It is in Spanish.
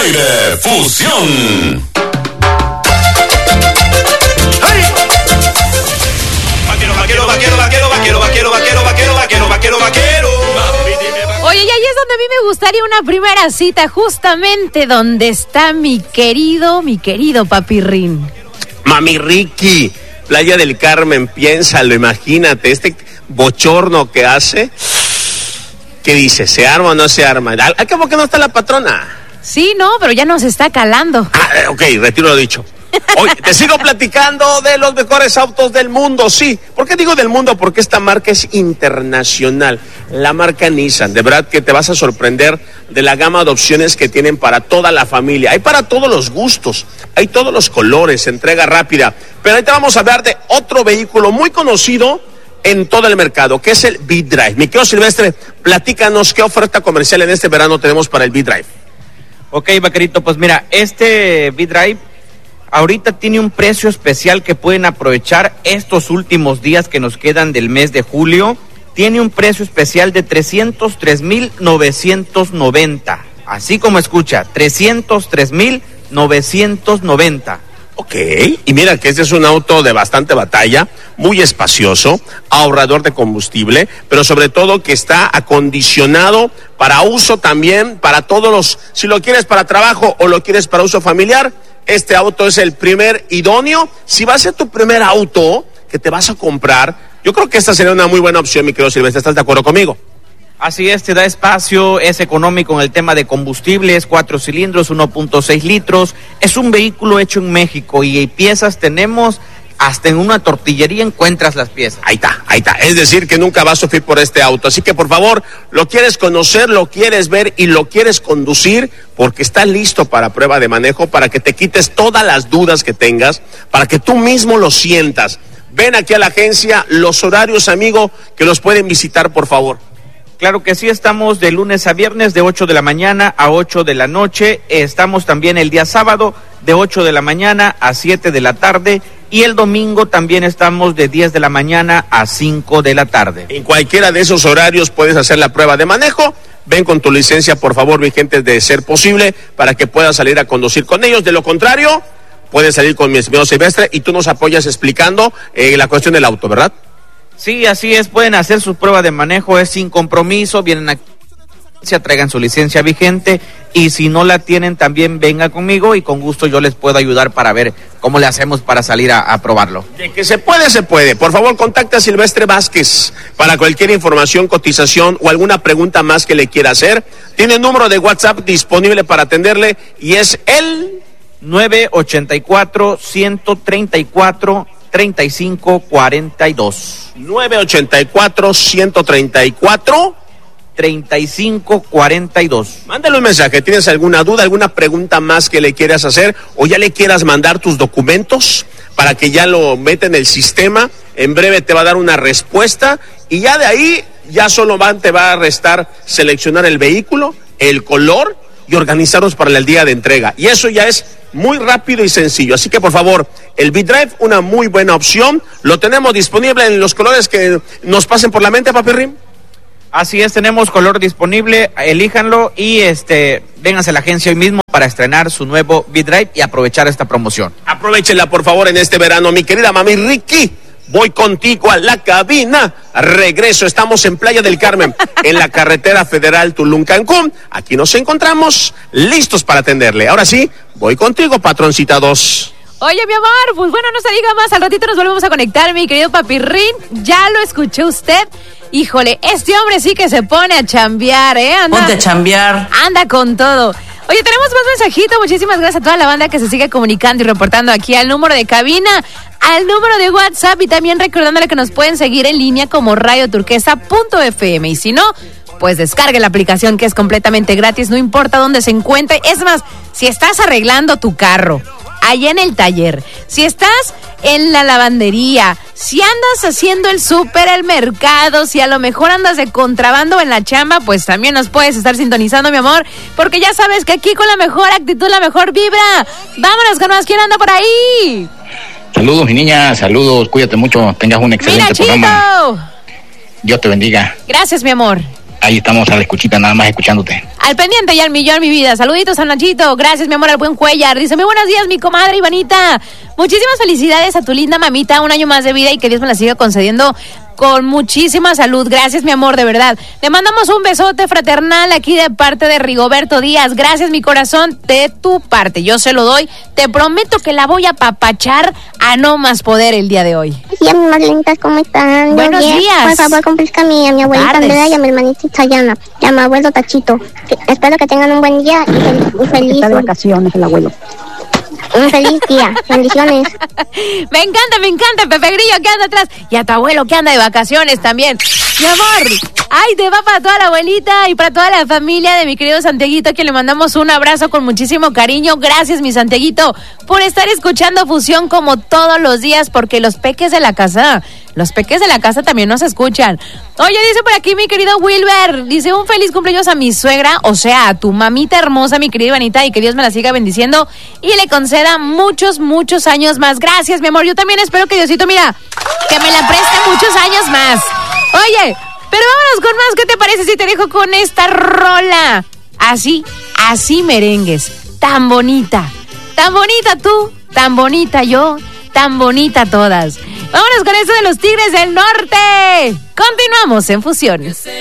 aire, Fusión. Oye, y ahí es donde a mí me gustaría una primera cita, justamente donde está mi querido Papirrín. Mami Ricky, Playa del Carmen, piénsalo, imagínate, este bochorno que hace. ¿Qué dice? ¿Se arma o no se arma? ¿Cómo que no está la patrona? Sí, no, pero ya nos está calando. Ok, retiro lo dicho. Hoy te sigo platicando de los mejores autos del mundo, sí. ¿Por qué digo del mundo? Porque esta marca es internacional. La marca Nissan, de verdad que te vas a sorprender de la gama de opciones que tienen para toda la familia. Hay para todos los gustos, hay todos los colores, entrega rápida. Pero ahorita vamos a hablar de otro vehículo muy conocido en todo el mercado, que es el V-Drive. Mi querido Silvestre, platícanos qué oferta comercial en este verano tenemos para el V-Drive. Ok, vaquerito, pues mira, este V-Drive ahorita tiene un precio especial que pueden aprovechar estos últimos días que nos quedan del mes de julio. Tiene un precio especial de 303,990. Así como escucha, 303,990. Ok, y mira que este es un auto de bastante batalla, muy espacioso, ahorrador de combustible, pero sobre todo que está acondicionado para uso también, para todos los, si lo quieres para trabajo o lo quieres para uso familiar, este auto es el primer idóneo. Si va a ser tu primer auto que te vas a comprar, yo creo que esta sería una muy buena opción, mi querido Silvestre, ¿estás de acuerdo conmigo? Así es, te da espacio, es económico en el tema de combustibles, 4 cilindros, 1.6 litros. Es un vehículo hecho en México y piezas tenemos, hasta en una tortillería encuentras las piezas. Ahí está. Es decir, que nunca vas a sufrir por este auto. Así que, por favor, lo quieres conocer, lo quieres ver y lo quieres conducir porque está listo para prueba de manejo, para que te quites todas las dudas que tengas, para que tú mismo lo sientas. Ven aquí a la agencia, los horarios, amigo, que los pueden visitar, por favor. Claro que sí, estamos de lunes a viernes de 8 de la mañana a 8 de la noche. Estamos también el día sábado de 8 de la mañana a 7 de la tarde. Y el domingo también estamos de 10 de la mañana a 5 de la tarde. En cualquiera de esos horarios puedes hacer la prueba de manejo. Ven con tu licencia, por favor, mi gente, de ser posible, para que puedas salir a conducir con ellos. De lo contrario, puedes salir con mi estimado Silvestre y tú nos apoyas explicando la cuestión del auto, ¿verdad? Sí, así es, pueden hacer su prueba de manejo, es sin compromiso, vienen aquí, se traigan su licencia vigente y si no la tienen también venga conmigo y con gusto yo les puedo ayudar para ver cómo le hacemos para salir a probarlo. De que se puede, se puede. Por favor, contacta a Silvestre Vázquez para cualquier información, cotización o alguna pregunta más que le quiera hacer. Tiene número de WhatsApp disponible para atenderle y es el 984-134-3542. 984-134-3542. Mándale un mensaje, ¿tienes alguna duda, alguna pregunta más que le quieras hacer o ya le quieras mandar tus documentos para que ya lo meta en el sistema? En breve te va a dar una respuesta y ya de ahí ya solo te va a restar seleccionar el vehículo, el color y organizarlos para el día de entrega. Y eso ya es muy rápido y sencillo. Así que, por favor, el V-Drive, una muy buena opción. Lo tenemos disponible en los colores que nos pasen por la mente, Papirrín. Así es, tenemos color disponible, elíjanlo y vénganse a la agencia hoy mismo para estrenar su nuevo V-Drive y aprovechar esta promoción. Aprovechenla, por favor, en este verano, mi querida mami Ricky. Voy contigo a la cabina. Regreso, estamos en Playa del Carmen, en la carretera federal Tulum-Cancún. Aquí nos encontramos, listos para atenderle. Ahora sí, voy contigo, patroncita 2. Oye, mi amor, pues bueno, no se diga más. Al ratito nos volvemos a conectar, mi querido Papirrín. Ya lo escuchó usted. Híjole, este hombre sí que se pone a chambear, ¿eh? Ponte a chambear. Anda con todo. Oye, tenemos más mensajitos. Muchísimas gracias a toda la banda que se sigue comunicando y reportando aquí al número de cabina, al número de WhatsApp y también recordándole que nos pueden seguir en línea como radioturquesa.fm. Y si no, pues descargue la aplicación que es completamente gratis, no importa dónde se encuentre. Es más, si estás arreglando tu carro, allá en el taller, si estás en la lavandería, si andas haciendo el súper, el mercado, si a lo mejor andas de contrabando en la chamba, pues también nos puedes estar sintonizando, mi amor, porque ya sabes que aquí con la mejor actitud, la mejor vibra. Vámonos con más. ¿Quién anda por ahí? Saludos, mi niña, saludos, cuídate mucho, tengas un excelente programa. Chito. Dios te bendiga. Gracias, mi amor. Ahí estamos a la escuchita, nada más escuchándote. Al pendiente y al millón, mi vida. Saluditos a Nachito. Gracias, mi amor, al buen Cuellar. Dice, muy buenos días, mi comadre Ivanita. Muchísimas felicidades a tu linda mamita. Un año más de vida y que Dios me la siga concediendo con muchísima salud. Gracias, mi amor, de verdad. Le mandamos un besote fraternal aquí de parte de Rigoberto Díaz. Gracias, mi corazón, de tu parte. Yo se lo doy. Te prometo que la voy a papachar a no más poder el día de hoy. Sí, a mis Marlenitas, ¿cómo están? Buenos días. Por favor, complazca a mi abuelita Andrea y a mi hermanita Chayana y a mi abuelo Tachito. Espero que tengan un buen día y feliz. Está de vacaciones el abuelo. Un feliz día. Bendiciones. Me encanta, Pepe Grillo que anda atrás. Y a tu abuelo que anda de vacaciones también. Mi amor, ay, te va para toda la abuelita y para toda la familia de mi querido Santiaguito, que le mandamos un abrazo con muchísimo cariño. Gracias, mi Santiaguito, por estar escuchando Fusión como todos los días, porque los peques de la casa también nos escuchan. Oye, dice por aquí mi querido Wilber, dice un feliz cumpleaños a mi suegra, o sea, a tu mamita hermosa, mi querida Ivanita, y que Dios me la siga bendiciendo y le conceda muchos, muchos años más. Gracias, mi amor, yo también espero que Diosito, mira, que me la preste muchos años más. Oye, pero vámonos con más. ¿Qué te parece si te dejo con esta rola? Así merengues. Tan bonita tú, tan bonita yo, tan bonita todas. Vámonos con eso de los Tigres del Norte. Continuamos en Fusión.